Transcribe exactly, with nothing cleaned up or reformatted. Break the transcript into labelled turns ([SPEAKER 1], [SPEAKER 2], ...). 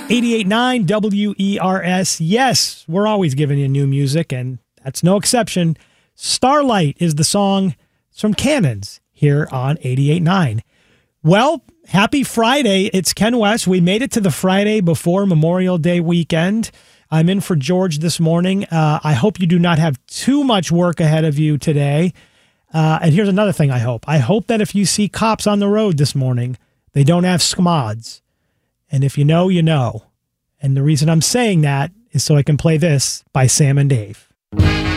[SPEAKER 1] eighty-eight point nine W E R S. Yes, we're always giving you new music, and that's no exception. Starlight is the song. It's from Cannons here on eighty-eight point nine. Well, happy Friday. It's Ken West. We made it to the Friday before Memorial Day weekend. I'm in for George this morning. Uh, I hope you do not have too much work ahead of you today. Uh, and here's another thing I hope. I hope that if you see cops on the road this morning, they don't have S C M O Ds. And if you know, you know. And the reason I'm saying that is so I can play this by Sam and Dave.